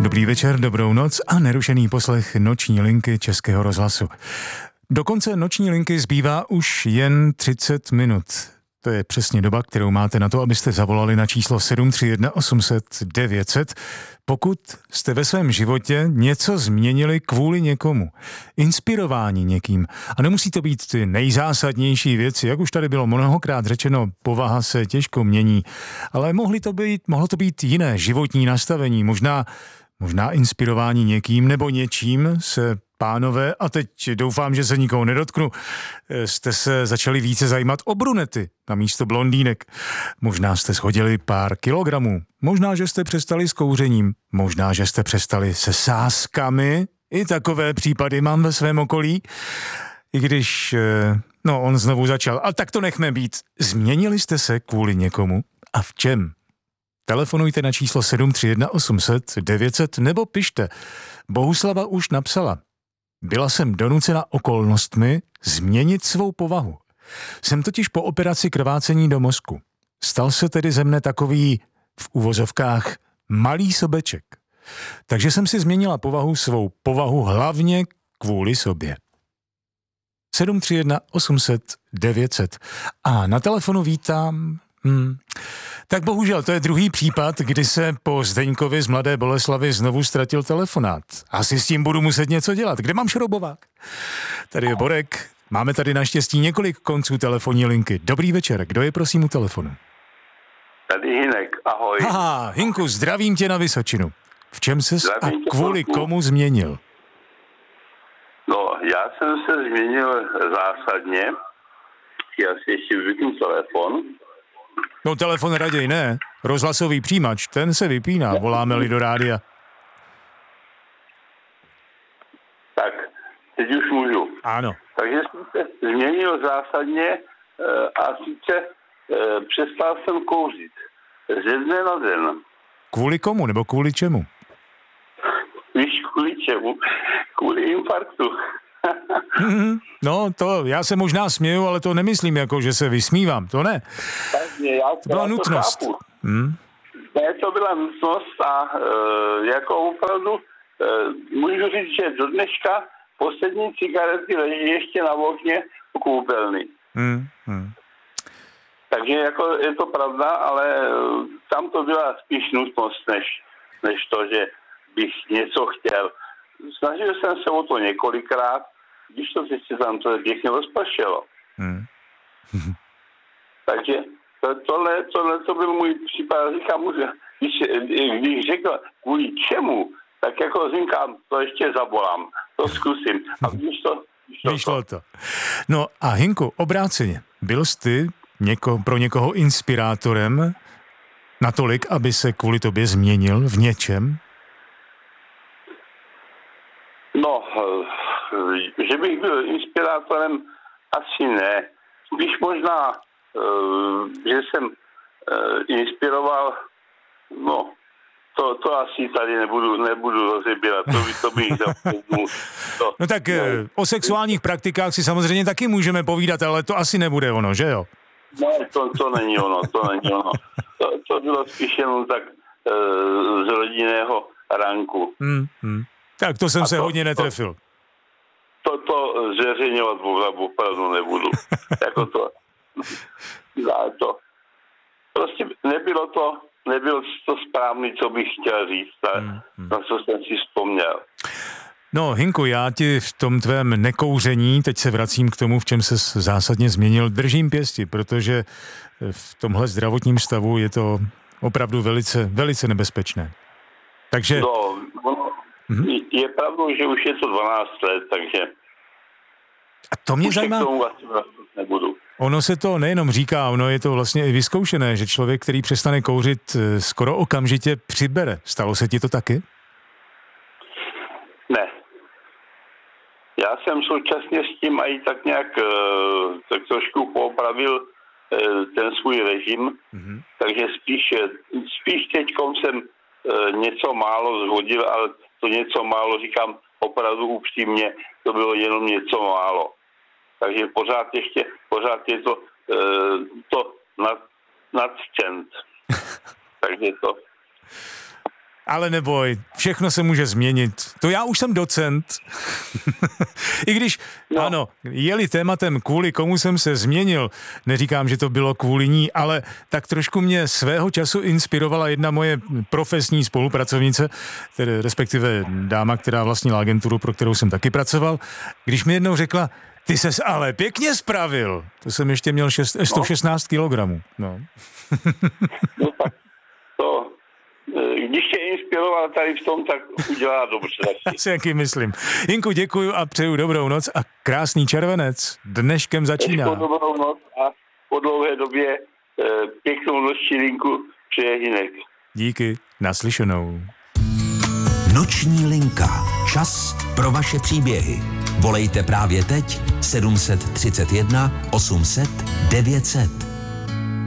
Dobrý večer, dobrou noc a nerušený poslech noční linky Českého rozhlasu. Do konce noční linky zbývá už jen 30 minut. To je přesně doba, kterou máte na to, abyste zavolali na číslo 731 800 900, pokud jste ve svém životě něco změnili kvůli někomu. Inspirováni někým. A nemusí to být ty nejzásadnější věci, jak už tady bylo mnohokrát řečeno, povaha se těžko mění, ale mohlo to být jiné životní nastavení, možná inspirování někým nebo něčím se pánové, a teď doufám, že se nikoho nedotknu, jste se začali více zajímat o brunety na místo blondýnek. Možná jste shodili pár kilogramů, možná, že jste přestali s kouřením, možná, že jste přestali se sázkami. I takové případy mám ve svém okolí. I když, on znovu začal. A tak to nechme být. Změnili jste se kvůli někomu? A v čem? Telefonujte na číslo 731 800 900 nebo pište. Bohuslava už napsala. Byla jsem donucena okolnostmi změnit svou povahu. Jsem totiž po operaci krvácení do mozku. Stal se tedy ze mne takový, v uvozovkách, malý sobeček. Takže jsem si změnila svou povahu hlavně kvůli sobě. 731 800 900. A na telefonu vítám... Tak bohužel, to je druhý případ, kdy se po Zdeňkovi z Mladé Boleslavi znovu ztratil telefonát. Asi s tím budu muset něco dělat. Kde mám šroubovák? Tady je Borek. Máme tady naštěstí několik konců telefonní linky. Dobrý večer, kdo je prosím u telefonu? Tady Hinek, ahoj. Aha, Hinku, zdravím tě na Vysočinu. V čem ses a kvůli komu změnil? No, já jsem se změnil zásadně. Já si ještě vypnu telefon. No telefon raději ne. Rozhlasový přijímač, ten se vypíná, voláme-li do rádia. Tak, teď už můžu. Ano. Takže jsem se změnil zásadně a sice přestal jsem kouřit. Ze dne na den. Kvůli komu nebo kvůli čemu? Víš, kvůli čemu? Kvůli infarktu. No, to já se možná směju, ale to nemyslím jako, že se vysmívám, to ne. To byla nutnost. Ne, to byla nutnost a jako opravdu můžu říct, že do dneška poslední cigarety leží ještě na okně koupelny. Takže jako je to pravda, ale tam to byla spíš nutnost, než to, že bych něco chtěl. Snažil jsem se o to několikrát, když to teď se tam to pěkně rozpršelo. Takže tohle to byl můj případ. Říkám, když řekl kvůli čemu, tak jako říkám, to ještě zavolám, to zkusím. A vyšlo to. No a Hinku, obráceně, byl jsi ty pro někoho inspirátorem natolik, aby se kvůli tobě změnil v něčem? No, že bych byl inspirátorem, asi ne. Spíš možná, že jsem inspiroval, no, to asi tady nebudu rozebírat, to bych zapomněl. No tak o sexuálních praktikách si samozřejmě taky můžeme povídat, ale to asi nebude ono, že jo? Ne, to není ono. To bylo spíš jenom tak z rodinného ranku. Tak to jsem se hodně netrefil. To zveřejňovat opravdu nebudu. Jako to. Prostě nebylo to správný, co bych chtěl říct, na co jsem si vzpomněl. No, Hinku, já ti v tom tvém nekouření, teď se vracím k tomu, v čem ses zásadně změnil, držím pěsti, protože v tomhle zdravotním stavu je to opravdu velice, velice nebezpečné. Takže... No, je pravdou, že už je to 12 let, takže... A to mě zajímá... Nebudu. Ono se to nejenom říká, ono je to vlastně i vyzkoušené, že člověk, který přestane kouřit, skoro okamžitě přibere. Stalo se ti to taky? Ne. Já jsem současně s tím i tak nějak tak trošku poopravil ten svůj režim, takže spíš teďkom jsem něco málo zhodil, ale to něco málo, říkám opravdu upřímně, to bylo jenom něco málo. Takže pořád je to nad cent. Takže to... Ale neboj, všechno se může změnit. To já už jsem docent. I když, ano, je-li tématem kvůli komu jsem se změnil, neříkám, že to bylo kvůli ní, ale tak trošku mě svého času inspirovala jedna moje profesní spolupracovnice, tedy respektive dáma, která vlastnila agenturu, pro kterou jsem taky pracoval, když mi jednou řekla, ty ses ale pěkně spravil. To jsem ještě měl 116 kilogramů. No. No tak to, když tě inspiroval tady v tom, tak udělá dobře. Já si jaký myslím. Jinku, děkuju a přeju dobrou noc a krásný červenec. Dneškem začíná. Dobrou noc a po dlouhé době pěknou noční linku přeje Hinek. Díky, naslyšenou. Noční linka. Čas pro vaše příběhy. Volejte právě teď 731 800 900.